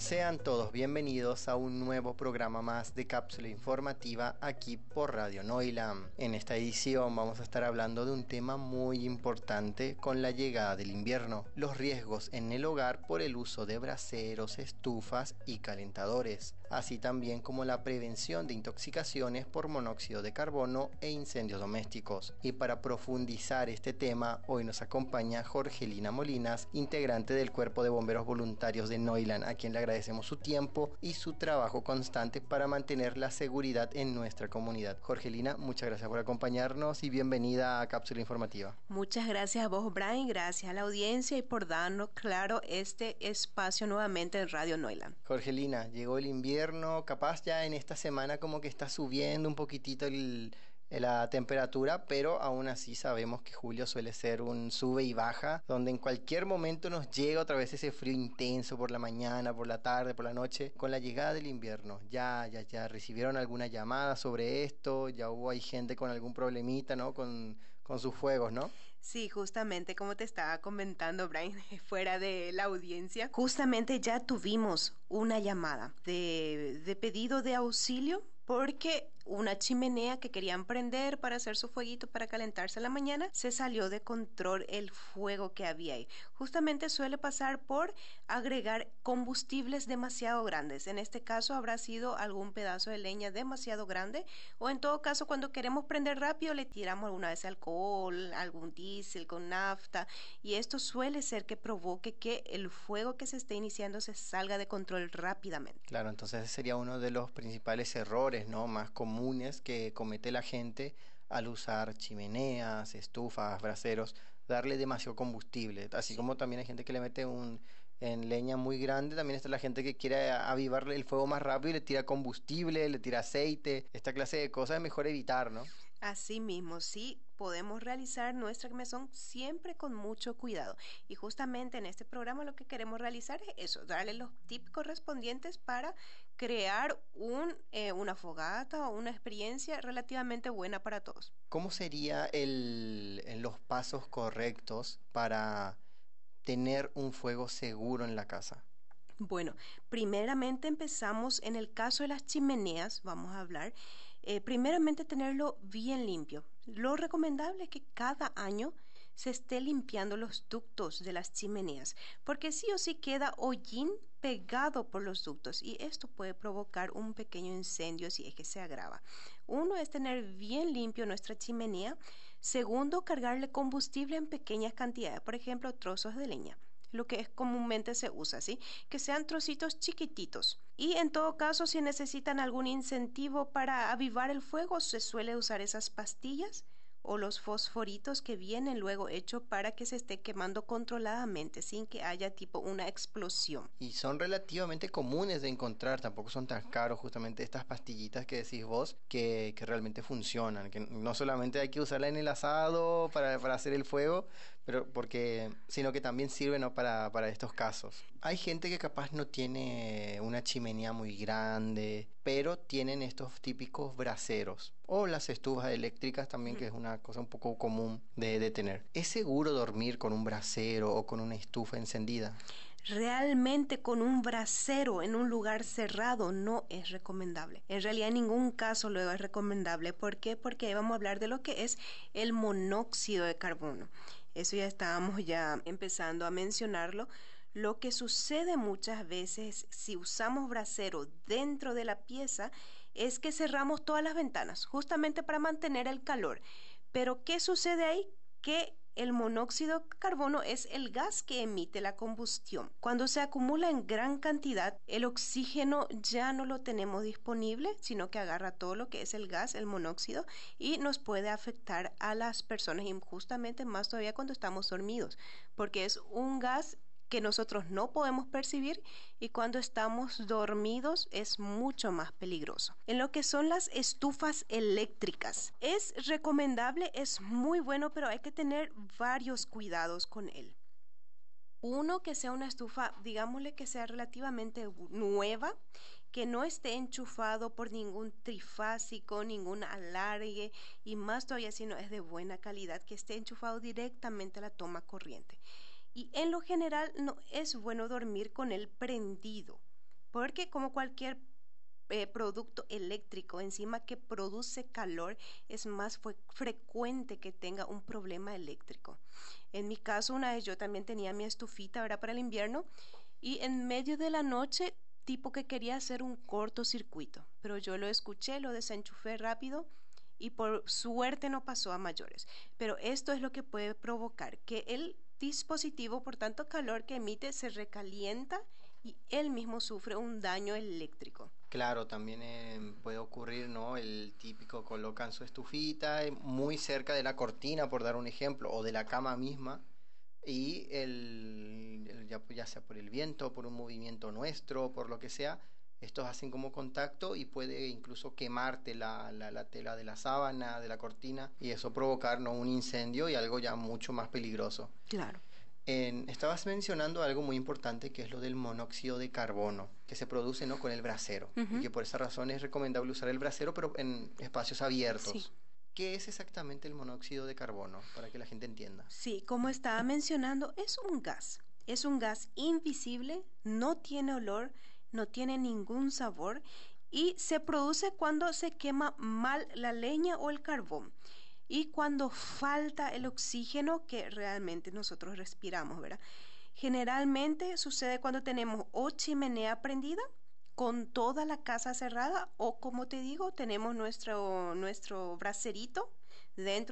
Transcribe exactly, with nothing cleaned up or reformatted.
Sean todos bienvenidos a un nuevo programa más de Cápsula Informativa aquí por Radio Noilam. En esta edición vamos a estar hablando de un tema muy importante con la llegada del invierno, los riesgos en el hogar por el uso de braseros, estufas y calentadores, así también como la prevención de intoxicaciones por monóxido de carbono e incendios domésticos. Y para profundizar este tema, hoy nos acompaña Jorgelina Molinas, integrante del Cuerpo de Bomberos Voluntarios de Noilam, a quien le agradecemos su tiempo y su trabajo constante para mantener la seguridad en nuestra comunidad. Jorgelina, muchas gracias por acompañarnos y bienvenida a Cápsula Informativa. Muchas gracias a vos, Brian, gracias a la audiencia y por darnos, claro, este espacio nuevamente en Radio Noilam. Jorgelina, llegó el invierno, capaz ya en esta semana como que está subiendo un poquitito el... la temperatura, pero aún así sabemos que julio suele ser un sube y baja, donde en cualquier momento nos llega otra vez ese frío intenso por la mañana, por la tarde, por la noche. Con la llegada del invierno, ya, ya, ya recibieron alguna llamada sobre esto, ya hubo hay gente con algún problemita, ¿no? Con, con sus fuegos, ¿no? Sí, justamente como te estaba comentando, Brian, fuera de la audiencia, justamente ya tuvimos una llamada de, de pedido de auxilio porque una chimenea que querían prender para hacer su fueguito para calentarse en la mañana, se salió de control el fuego que había ahí. Justamente suele pasar por agregar combustibles demasiado grandes. En este caso habrá sido algún pedazo de leña demasiado grande, o en todo caso cuando queremos prender rápido le tiramos alguna vez alcohol, algún diésel con nafta, y esto suele ser que provoque que el fuego que se esté iniciando se salga de control rápidamente. Claro, entonces ese sería uno de los principales errores, ¿no? Más comunes que comete la gente al usar chimeneas, estufas, braseros, darle demasiado combustible. Así como también hay gente que le mete un en leña muy grande, también está la gente que quiere avivar el fuego más rápido y le tira combustible, le tira aceite. Esta clase de cosas es mejor evitar, ¿no? Así mismo, sí, podemos realizar nuestra quemazón siempre con mucho cuidado. Y justamente en este programa lo que queremos realizar es eso, darle los tips correspondientes para crear un, eh, una fogata o una experiencia relativamente buena para todos. ¿Cómo sería el, los pasos correctos para tener un fuego seguro en la casa? Bueno, primeramente empezamos en el caso de las chimeneas, vamos a hablar, eh, primeramente tenerlo bien limpio. Lo recomendable es que cada año se esté limpiando los ductos de las chimeneas, porque sí o sí queda hollín pegado por los ductos y esto puede provocar un pequeño incendio si es que se agrava. Uno es tener bien limpio nuestra chimenea. Segundo, cargarle combustible en pequeñas cantidades, por ejemplo, trozos de leña, lo que es comúnmente se usa, ¿sí? Que sean trocitos chiquititos. Y en todo caso, si necesitan algún incentivo para avivar el fuego, se suele usar esas pastillas o los fosforitos que vienen luego hechos para que se esté quemando controladamente sin que haya tipo una explosión. Y son relativamente comunes de encontrar, tampoco son tan caros justamente estas pastillitas que decís vos que, que realmente funcionan, que no solamente hay que usarla en el asado para, para hacer el fuego, pero porque sino que también sirve, ¿no? para, para estos casos. Hay gente que capaz no tiene una chimenea muy grande, pero tienen estos típicos braseros o las estufas eléctricas también, que es una cosa un poco común de, de tener. ¿Es seguro dormir con un brasero o con una estufa encendida? Realmente con un brasero en un lugar cerrado no es recomendable. En realidad en ningún caso luego es recomendable. ¿Por qué? Porque vamos a hablar de lo que es el monóxido de carbono. Eso ya estábamos ya empezando a mencionarlo. Lo que sucede muchas veces si usamos brasero dentro de la pieza es que cerramos todas las ventanas justamente para mantener el calor. Pero ¿qué sucede ahí? Que el monóxido de carbono es el gas que emite la combustión. Cuando se acumula en gran cantidad, el oxígeno ya no lo tenemos disponible, sino que agarra todo lo que es el gas, el monóxido, y nos puede afectar a las personas, y justamente más todavía cuando estamos dormidos, porque es un gas que nosotros no podemos percibir y cuando estamos dormidos es mucho más peligroso. En lo que son las estufas eléctricas, es recomendable, es muy bueno, pero hay que tener varios cuidados con él. Uno, que sea una estufa, digámosle que sea relativamente nueva, que no esté enchufado por ningún trifásico, ningún alargue, y más todavía si no es de buena calidad, que esté enchufado directamente a la toma corriente. Y en lo general no es bueno dormir con él prendido. porque como cualquier eh, producto eléctrico encima que produce calor, es más fue frecuente que tenga un problema eléctrico. En mi caso, una vez yo también tenía mi estufita, ¿verdad?, para el invierno, y en medio de la noche, tipo que quería hacer un cortocircuito, pero yo lo escuché, lo desenchufé rápido y por suerte no pasó a mayores. Pero esto es lo que puede provocar que el dispositivo, por tanto calor que emite, se recalienta y él mismo sufre un daño eléctrico. Claro, también eh, puede ocurrir, ¿no? El típico colocan su estufita eh, muy cerca de la cortina, por dar un ejemplo, o de la cama misma, y el, el- ya, ya sea por el viento, por un movimiento nuestro, por lo que sea, estos hacen como contacto y puede incluso quemarte la, la, la tela de la sábana, de la cortina, y eso provocar, ¿no?, un incendio y algo ya mucho más peligroso. Claro. En- estabas mencionando algo muy importante que es lo del monóxido de carbono, que se produce, ¿no?, con el brasero, y Ujú. que por esa razón es recomendable usar el brasero, pero en espacios Sí. abiertos. ¿Qué es exactamente el monóxido de carbono? Para que la gente entienda. Sí, como estaba mencionando, es un gas. Es un gas invisible, no tiene olor, no tiene ningún sabor y se produce cuando se quema mal la leña o el carbón y cuando falta el oxígeno que realmente nosotros respiramos, ¿verdad? Generalmente sucede cuando tenemos o chimenea prendida con toda la casa cerrada o como te digo, tenemos nuestro, nuestro braserito dentro